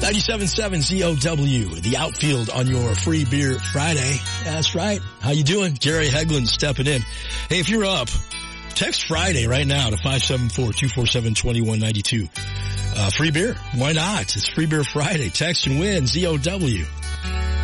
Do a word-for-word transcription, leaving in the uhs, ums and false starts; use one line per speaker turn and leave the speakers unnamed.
ninety-seven point seven Z O W, the outfield on your Free Beer Friday. That's right. How you doing? Gary Hegland stepping in. Hey, if you're up, text Friday right now to five seven four, two four seven, two one nine two. Uh, free beer. Why not? It's Free Beer Friday. Text and win. Z O W.